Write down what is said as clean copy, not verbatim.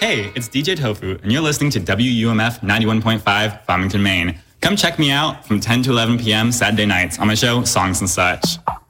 Hey, it's DJ Tofu, and you're listening to WUMF 91.5, Farmington, Maine. Come check me out from 10 to 11 p.m. Saturday nights on my show, Songs and Such.